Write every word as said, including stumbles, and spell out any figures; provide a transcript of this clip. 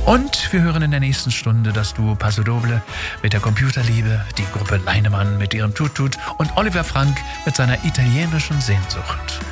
Und wir hören in der nächsten Stunde das Duo Paso Doble mit der Computerliebe, die Gruppe Leinemann mit ihrem Tut-Tut und Oliver Frank mit seiner italienischen Sehnsucht.